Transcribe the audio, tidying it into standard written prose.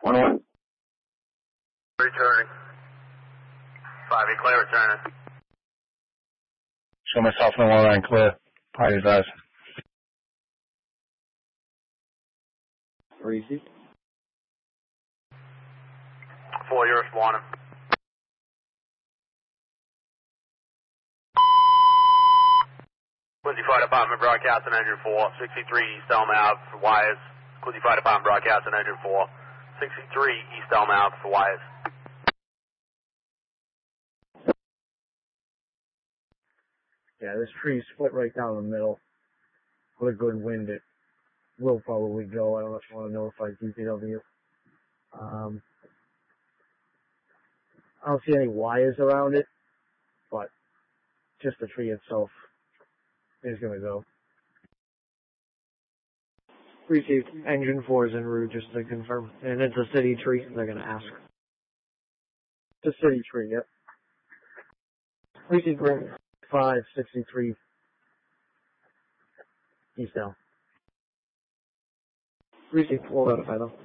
1-1. Returning. 5-8 clear, returning. Show myself in the 1-line clear. Party advised. Receive. 4, you're responding. Quincy Fire Department broadcasting engine 4, 63 East Elm Ave for wires. Quincy Fire Department broadcasting engine 4, 63 East Elm Ave for wires. Yeah, this tree split right down the middle. With a good wind, it will probably go. I don't want to notify DPW. I don't see any wires around it, but just the tree itself is going to go. Received. Engine 4 is en route, just to confirm. And it's a city tree, they're going to ask. It's a city tree, yep. Received. 563 East L. Received. We'll notify them.